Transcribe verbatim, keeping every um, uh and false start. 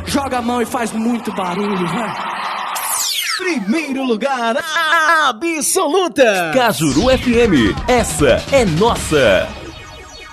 joga a mão e faz muito barulho, vai. Primeiro lugar absoluta. Cajuru F M, essa é nossa.